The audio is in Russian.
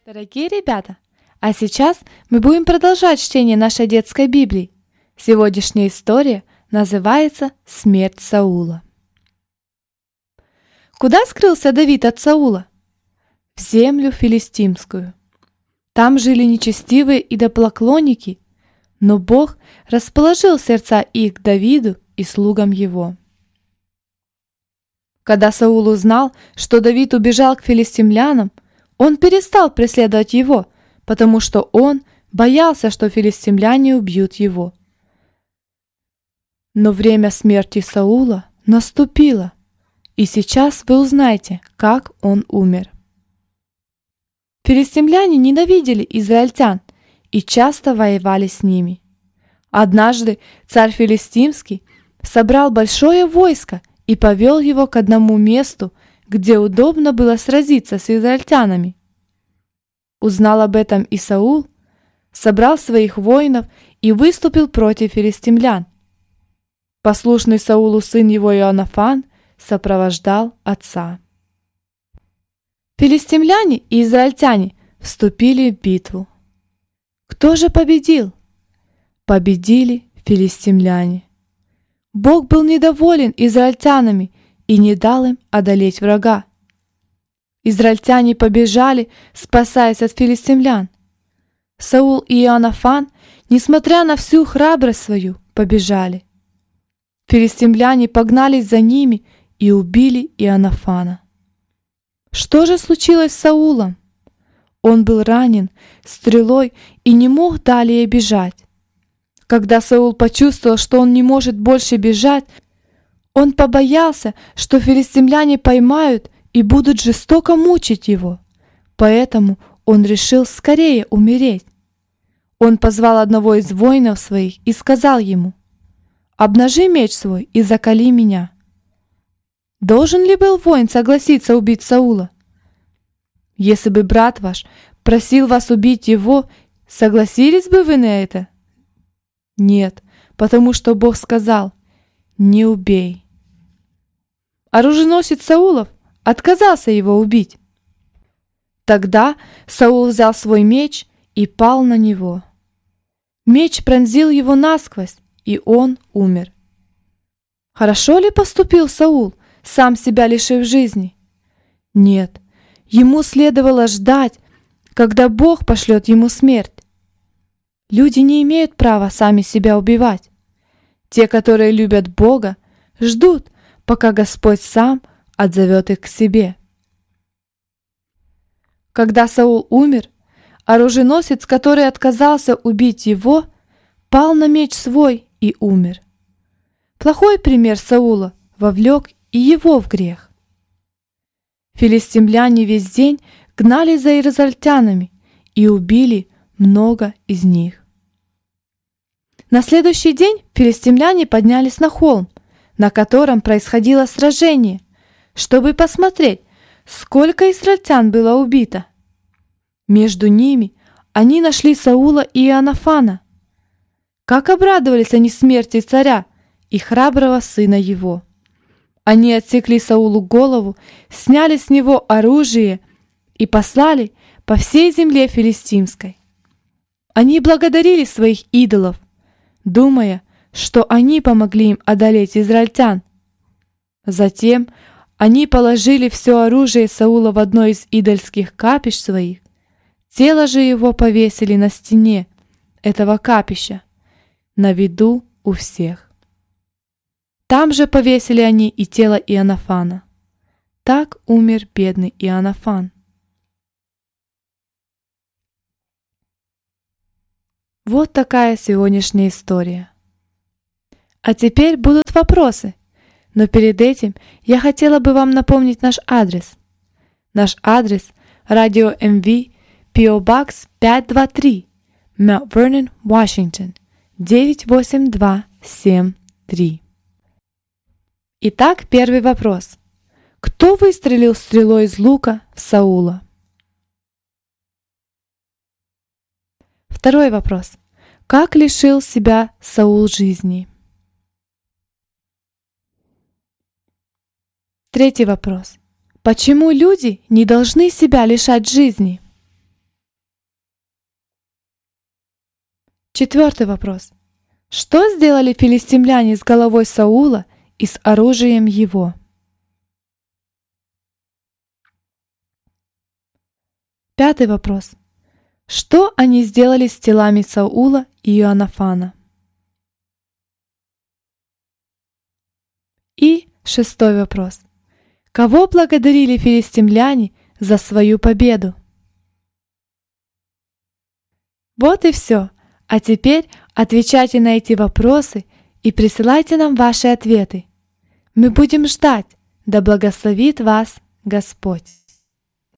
Дорогие ребята, а сейчас мы будем продолжать чтение нашей детской Библии. Сегодняшняя история называется «Смерть Саула». Куда скрылся Давид от Саула? В землю филистимскую. Там жили нечестивые идолопоклонники, но Бог расположил сердца их к Давиду и слугам его. Когда Саул узнал, что Давид убежал к филистимлянам, он перестал преследовать его, потому что он боялся, что филистимляне убьют его. Но время смерти Саула наступило, и сейчас вы узнаете, как он умер. Филистимляне ненавидели израильтян и часто воевали с ними. Однажды царь филистимский собрал большое войско и повел его к одному месту, где удобно было сразиться с израильтянами. Узнал об этом и Саул, собрал своих воинов и выступил против филистимлян. Послушный Саулу сын его Иоаннафан сопровождал отца. Филистимляне и израильтяне вступили в битву. Кто же победил? Победили филистимляне. Бог был недоволен израильтянами и не дал им одолеть врага. Израильтяне побежали, спасаясь от филистимлян. Саул и Иоаннафан, несмотря на всю храбрость свою, побежали. Филистимляне погнались за ними и убили Иоаннафана. Что же случилось с Саулом? Он был ранен стрелой и не мог далее бежать. Когда Саул почувствовал, что он не может больше бежать, он побоялся, что филистимляне поймают и будут жестоко мучить его. Поэтому он решил скорее умереть. Он позвал одного из воинов своих и сказал ему: «Обнажи меч свой и заколи меня». Должен ли был воин согласиться убить Саула? Если бы брат ваш просил вас убить его, согласились бы вы на это? Нет, потому что Бог сказал: «Не убей». Оруженосец Саулов отказался его убить. Тогда Саул взял свой меч и пал на него. Меч пронзил его насквозь, и он умер. Хорошо ли поступил Саул, сам себя лишив жизни? Нет, ему следовало ждать, когда Бог пошлет ему смерть. Люди не имеют права сами себя убивать. Те, которые любят Бога, ждут, пока Господь сам отзовет их к себе. Когда Саул умер, оруженосец, который отказался убить его, пал на меч свой и умер. Плохой пример Саула вовлек и его в грех. Филистимляне весь день гнали за израильтянами и убили много из них. На следующий день филистимляне поднялись на холм, на котором происходило сражение, чтобы посмотреть, сколько израильтян было убито. Между ними они нашли Саула и Иоаннафана. Как обрадовались они смерти царя и храброго сына его! Они отсекли Саулу голову, сняли с него оружие и послали по всей земле филистимской. Они благодарили своих идолов, думая, что они помогли им одолеть израильтян. Затем они положили все оружие Саула в одно из идольских капищ своих. Тело же его повесили на стене этого капища, на виду у всех. Там же повесили они и тело Иоаннафана. Так умер бедный Иоаннафан. Вот такая сегодняшняя история. А теперь будут вопросы, но перед этим я хотела бы вам напомнить наш адрес. Наш адрес – Радио МВ, P.O. Box 523, Mount Vernon, Washington, 98273. Итак, первый вопрос. Кто выстрелил стрелой из лука в Саула? Второй вопрос. Как лишил себя Саул жизни? Третий вопрос. Почему люди не должны себя лишать жизни? 4 вопрос. Что сделали филистимляне с головой Саула и с оружием его? 5 вопрос. Что они сделали с телами Саула и Иоаннафана? И 6 вопрос. Кого благодарили филистимляне за свою победу? Вот и все. А теперь отвечайте на эти вопросы и присылайте нам ваши ответы. Мы будем ждать. Да благословит вас Господь.